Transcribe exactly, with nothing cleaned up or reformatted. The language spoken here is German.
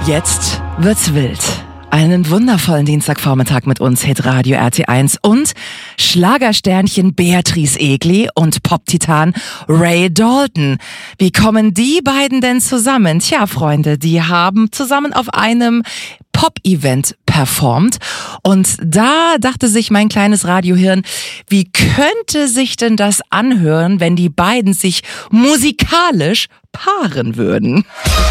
Jetzt wird's wild. Einen wundervollen Dienstagvormittag mit uns, Hitradio R T eins und Schlagersternchen Beatrice Egli und Pop-Titan Ray Dalton. Wie kommen die beiden denn zusammen? Tja, Freunde, die haben zusammen auf einem Pop-Event performt und da dachte sich mein kleines Radiohirn, wie könnte sich denn das anhören, wenn die beiden sich musikalisch paaren würden?